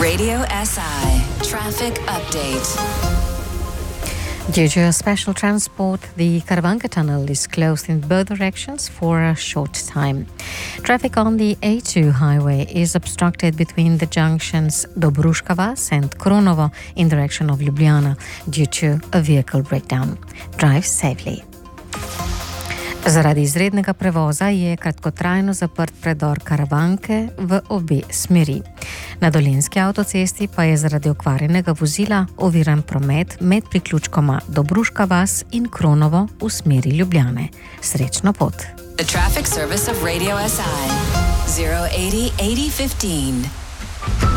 Radio SI Traffic Update. Due to a special transport, the Karavanka Tunnel is closed in both directions for a short time. Traffic on the A2 highway is obstructed between the junctions Dobruška Vas and Kronovo in direction of Ljubljana due to a vehicle breakdown. Drive safely. Zaradi izrednega prevoza je kratkotrajno zaprt predor Karavanke v obe smeri. Na Dolenjski avtocesti pa je zaradi okvarjenega vozila oviran promet med priključkoma Dobruška Vas in Kronovo v smeri Ljubljane. Srečno pot. The traffic service of Radio SI 080 8015.